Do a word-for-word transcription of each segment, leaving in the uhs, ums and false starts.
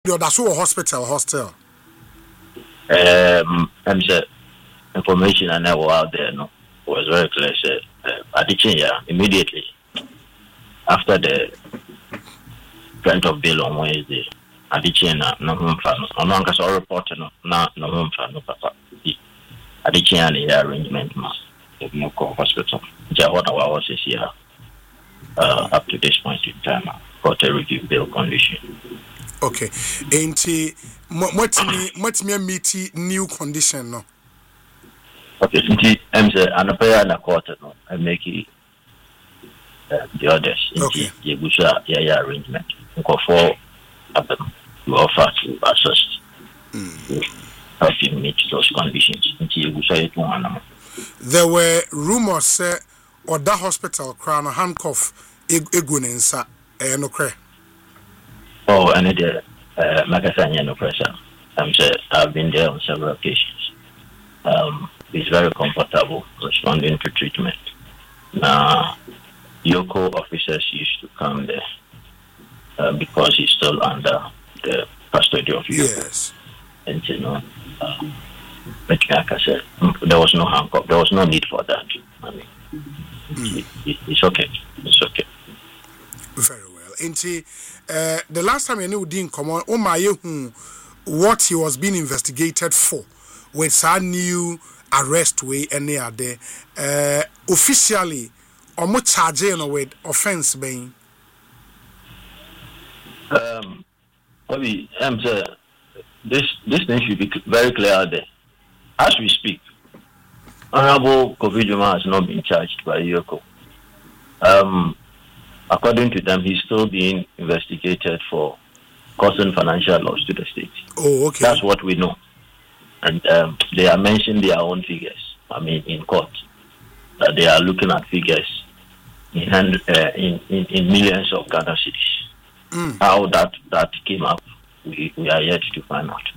That's all hospital, hostel. Um, I'm saying information I know out there no was very clear. Said uh, Adichin, immediately after the grant of bill on Wednesday, Adichin no home fan, no longer saw reporter no na no home fan no papa. Adichin the arrangement ma of no hospital. Just what I was here uh, up to this point in time got a review bill condition. Okay, ain't what me what me meet new condition no. Okay, since I'm saying an prayer and a quarter no, I make it uh, the others. Okay, you wish a yeah arrangement. Go for them you offer to assist. Help you meet those conditions. You wish it one. There were rumors say or that hospital crown a handcuff egunensa eh no cre. Oh, and the uh, Makasanya no pressure. I'm saying I've been there on several occasions. Um, he's very comfortable responding to treatment. Now, Yoko officers used to come there uh, because he's still under the custody of Yoko. Yes. And you know, uh, but like I said, there was no handcuff. There was no need for that. I mean, mm. it, it, it's okay. It's okay. Very well. Inti, uh, the last time you knew didn't come on, oh what he was being investigated for with some new arrest way any other uh, officially or more charging with offense being um maybe I'm saying this this thing should be very clear out there as we speak. Honorable Kofi Dwuma has not been charged by Yoko. Um according to them, he's still being investigated for causing financial loss to the state. Oh, okay. That's what we know. And um, they are mentioning their own figures. I mean, in court, that they are looking at figures in hand, uh, in, in, in millions of Ghana cities. Mm. How that, that came up, we, we are yet to find out.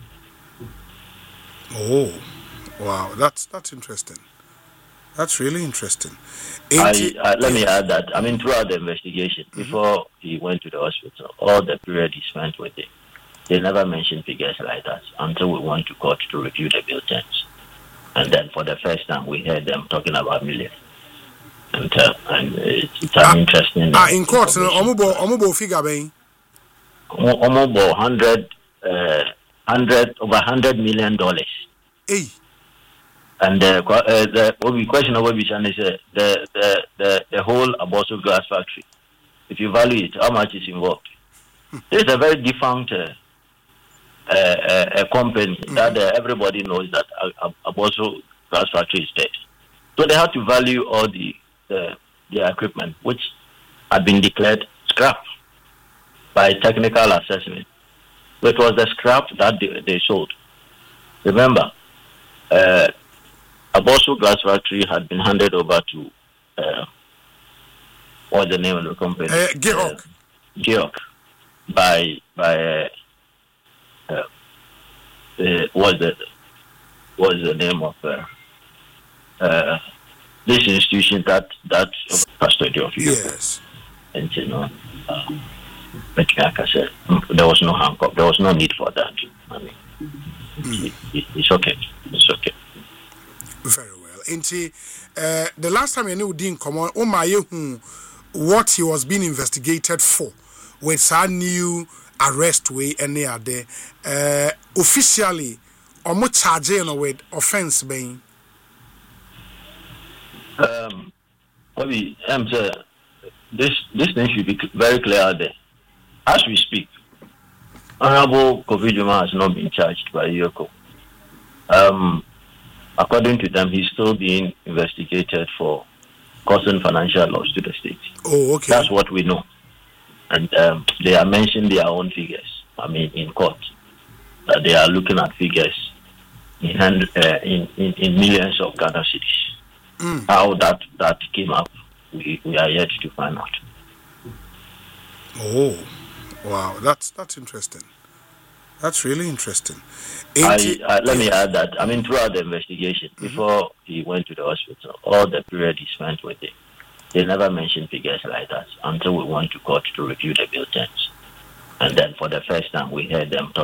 Oh, wow. That's that's interesting. That's really interesting. I, I, let me add that, I mean, throughout the investigation, mm-hmm. before he went to the hospital, all the period he spent with it, they never mentioned figures like that until we went to court to review the bulletins. And then for the first time, we heard them talking about millions. And, uh, and it's, it's an ah, interesting... Ah, in court, omubo omubo figure being? Omubo, hundred, uh, hundred, over hundred million dollars. Hey. And the uh, the question of Obishan is uh, the, the the the whole Aboso glass factory. If you value it, how much is involved? This is a very defunct uh, uh, uh, company mm-hmm. that uh, everybody knows that uh, Aboso glass factory is dead. So they have to value all the the, the equipment, which had been declared scrap by technical assessment. So it was the scrap that they, they sold. Remember. Uh, Aboso Glass Factory had been handed over to uh, what's the name of the company? Uh, Georg. Uh, Georg by by uh, uh, uh, what's the what's the name of uh, uh, this institution that that custody of you? Yes. And you know, uh, but like I said, there was no handcuff. There was no need for that. I mean, mm. it, it, it's okay. It's okay. Very well. Inti, uh, the last time you knew didn't come on, oh my, what he was being investigated for with some new arrest way any other uh, officially or more charging with offense being. Um, maybe I'm saying this this thing should be very clear out there. As we speak, Honorable Kofi Dwuma has not been charged by Yoko. Um. According to them, he's still being investigated for causing financial loss to the state. Oh, okay. That's what we know. And um, they are mentioning their own figures. I mean, in court, that they are looking at figures in hand, uh, in, in, in millions of Ghana cities. Mm. How that, that came up, we, we are yet to find out. Oh, wow. That's that's interesting. That's really interesting. I, I, let me add that, I mean, throughout the investigation, mm-hmm. before he went to the hospital, all the period he spent with it, they never mentioned figures like that until we went to court to review the bulletins. And then for the first time, we heard them talk.